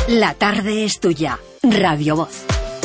La tarde es tuya. Radio Voz.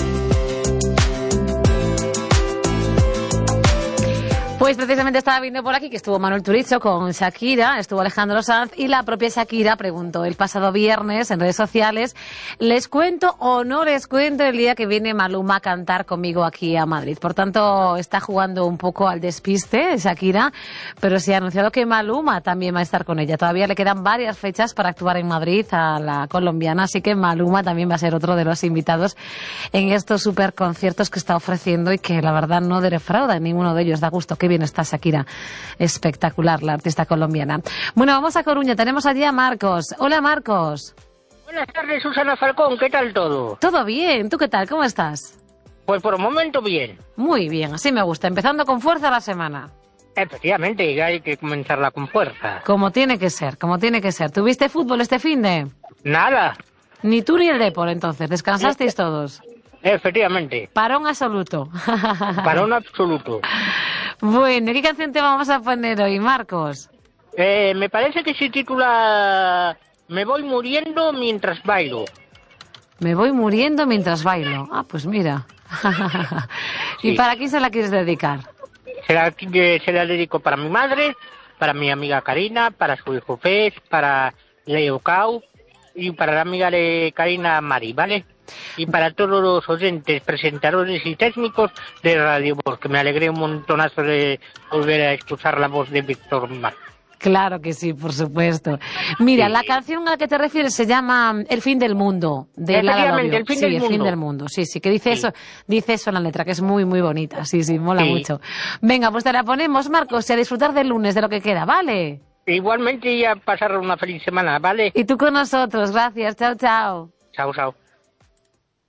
Pues precisamente estaba viendo por aquí que estuvo Manuel Turizo con Shakira, estuvo Alejandro Sanz y la propia Shakira preguntó el pasado viernes en redes sociales: ¿les cuento o no les cuento el día que viene Maluma a cantar conmigo aquí a Madrid? Por tanto, está jugando un poco al despiste Shakira, pero se ha anunciado que Maluma también va a estar con ella. Todavía le quedan varias fechas para actuar en Madrid a la colombiana, así que Maluma también va a ser otro de los invitados en estos super conciertos que está ofreciendo y que la verdad no defrauda en ninguno de ellos. Da gusto. Qué bien está Shakira, espectacular la artista colombiana. Bueno, vamos a Coruña, tenemos allí a Marcos. Hola, Marcos. Buenas tardes, Susana Falcón, ¿qué tal todo? Todo bien, ¿tú qué tal? ¿Cómo estás? Pues por el momento bien. Muy bien, así me gusta, empezando con fuerza la semana. Efectivamente, hay que comenzarla con fuerza. Como tiene que ser, como tiene que ser. ¿Tuviste fútbol este finde? Nada. Ni tú ni el Depor, entonces, ¿descansasteis todos? Efectivamente. Parón absoluto. Parón absoluto. Bueno, ¿qué canción te vamos a poner hoy, Marcos? Me parece que se titula Me voy muriendo mientras bailo. Me voy muriendo mientras bailo. Ah, pues mira. ¿Y Sí. para quién se la quieres dedicar? Se la dedico para mi madre, para mi amiga Karina, para su hijo Fez, para Leo Cau y para la amiga de Karina Mari, ¿vale? Y para todos los oyentes, presentadores y técnicos de Radio Voz, que me alegré un montonazo de volver a escuchar la voz de Víctor Mar. Claro que sí, por supuesto. Mira, Sí. la canción a la que te refieres se llama El fin del mundo, de Lala Efectivamente, Lovio. El fin Sí, del El fin mundo. del mundo, sí, que dice Sí. eso en la letra, que es muy, muy bonita, sí, mola Sí. mucho. Venga, pues te la ponemos, Marcos, y a disfrutar del lunes, de lo que queda, ¿vale? Igualmente y a pasar una feliz semana, ¿vale? Y tú con nosotros, gracias, chao, chao. Chao, chao.